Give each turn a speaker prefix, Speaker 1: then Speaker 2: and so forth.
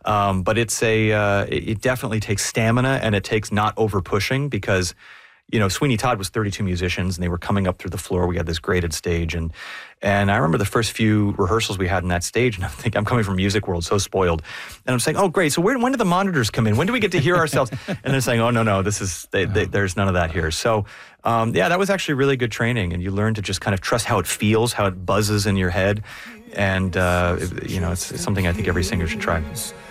Speaker 1: But it definitely takes stamina, and it takes not over pushing, because Sweeney Todd was 32 musicians, and they were coming up through the floor. We had this graded stage, and I remember the first few rehearsals we had in that stage, and I'm coming from Music World, so spoiled, and I'm saying, oh great, so when do the monitors come in? When do we get to hear ourselves? And they're saying, oh no, there's none of that here. So that was actually really good training, and you learn to just kind of trust how it feels, how it buzzes in your head, and it's something I think every singer should try.